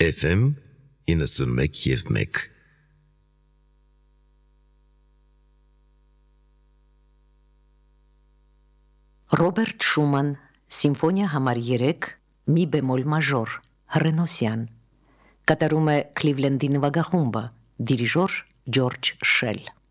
FM 91.1 Ռոբերտ Շուման, Սիմֆոնիա համար 3, մի բեմոլ մաժոր, Հռենոսյան, կատարում է Քլիվլենդի նվագախումբը, դիրիժոր Ջորջ Շել։